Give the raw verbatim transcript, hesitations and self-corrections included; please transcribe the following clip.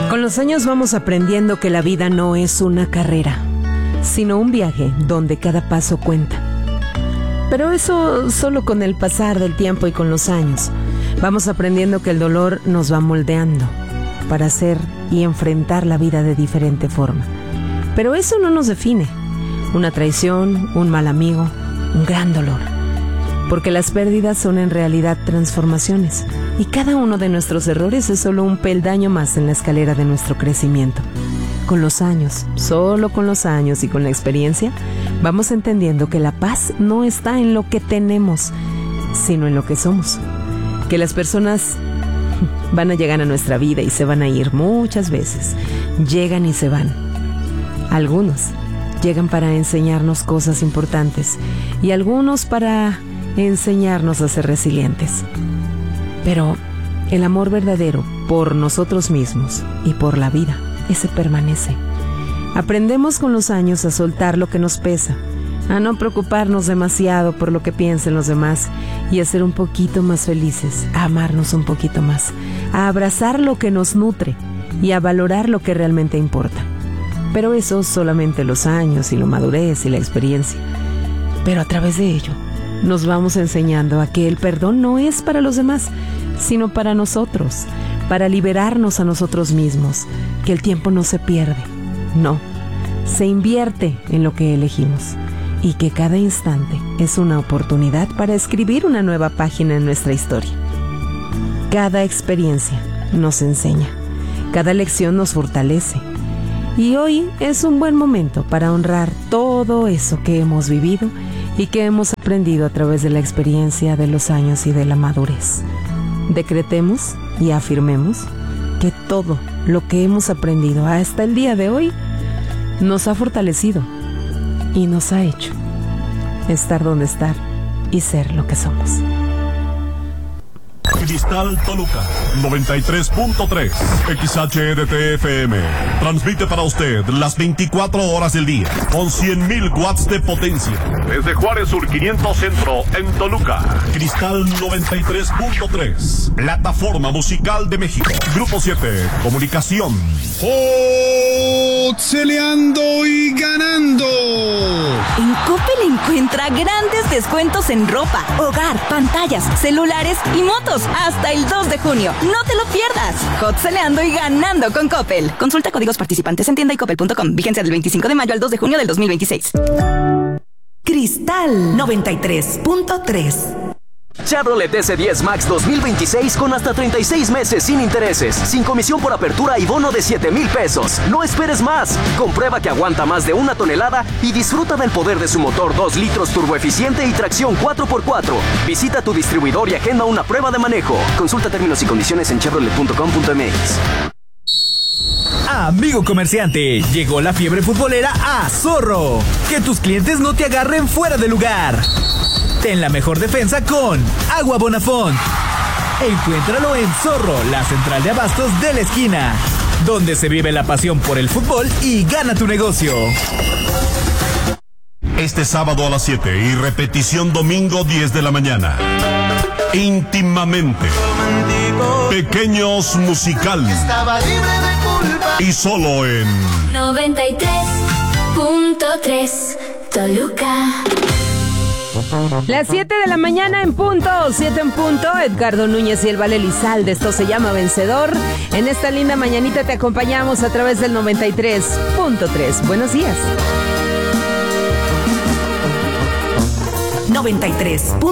Con los años vamos aprendiendo que la vida no es una carrera, sino un viaje donde cada paso cuenta. Pero eso solo con el pasar del tiempo y con los años. Vamos aprendiendo que el dolor nos va moldeando para hacer y enfrentar la vida de diferente forma. Pero eso no nos define. Una traición, un mal amigo, un gran dolor. Porque las pérdidas son en realidad transformaciones. Y cada uno de nuestros errores es solo un peldaño más en la escalera de nuestro crecimiento. Con los años, solo con los años y con la experiencia, vamos entendiendo que la paz no está en lo que tenemos, sino en lo que somos. Que las personas van a llegar a nuestra vida y se van a ir muchas veces. Llegan y se van. Algunos llegan para enseñarnos cosas importantes y algunos para enseñarnos a ser resilientes. Pero el amor verdadero por nosotros mismos y por la vida, ese permanece. Aprendemos con los años a soltar lo que nos pesa, a no preocuparnos demasiado por lo que piensen los demás y a ser un poquito más felices, a amarnos un poquito más, a abrazar lo que nos nutre y a valorar lo que realmente importa. Pero eso solamente los años y la madurez y la experiencia. Pero a través de ello nos vamos enseñando a que el perdón no es para los demás, sino para nosotros, para liberarnos a nosotros mismos, que el tiempo no se pierde, no, se invierte en lo que elegimos y que cada instante es una oportunidad para escribir una nueva página en nuestra historia. Cada experiencia nos enseña, cada lección nos fortalece y hoy es un buen momento para honrar todo eso que hemos vivido y que hemos aprendido a través de la experiencia de los años y de la madurez. Decretemos y afirmemos que todo lo que hemos aprendido hasta el día de hoy nos ha fortalecido y nos ha hecho estar donde estar y ser lo que somos. Cristal Toluca, noventa y tres punto tres, X H D T F M. Transmite para usted las veinticuatro horas del día, con cien mil watts de potencia. Desde Juárez Sur quinientos Centro, en Toluca. Cristal noventa y tres punto tres, Plataforma Musical de México. Grupo siete, Comunicación. ¡Celeando y ganando! En Coppel encuentra grandes descuentos en ropa, hogar, pantallas, celulares y motos hasta el dos de junio. ¡No te lo pierdas! Hot-celeando y ganando con Coppel. Consulta códigos participantes en tienda y coppel punto com. Vigencia del veinticinco de mayo al dos de junio del dos mil veintiséis. Cristal noventa y tres punto tres. Chevrolet S diez Max dos mil veintiséis con hasta treinta y seis meses sin intereses, sin comisión por apertura y bono de siete mil pesos. No esperes más. Comprueba que aguanta más de una tonelada y disfruta del poder de su motor dos litros turboeficiente y tracción cuatro por cuatro. Visita tu distribuidor y agenda una prueba de manejo. Consulta términos y condiciones en chevrolet punto com punto m x. Amigo comerciante, llegó la fiebre futbolera a Zorro. Que tus clientes no te agarren fuera de lugar. Ten la mejor defensa con Agua Bonafont. Encuéntralo en Zorro, la central de abastos de la esquina, donde se vive la pasión por el fútbol y gana tu negocio. Este sábado a las siete y repetición domingo diez de la mañana. Íntimamente. Pequeños Musical. Y solo en noventa y tres punto tres Toluca. Las siete de la mañana en punto, siete en punto, Edgardo Núñez y el Vale Elizalde, esto se llama Vencedor. En esta linda mañanita te acompañamos a través del noventa y tres punto tres. Buenos días. noventa y tres.